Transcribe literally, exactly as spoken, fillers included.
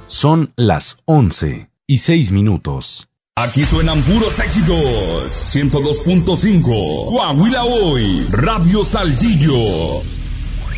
Son las once y seis minutos. Aquí suenan puros éxitos. ciento dos punto cinco. Coahuila Hoy. Radio Saltillo.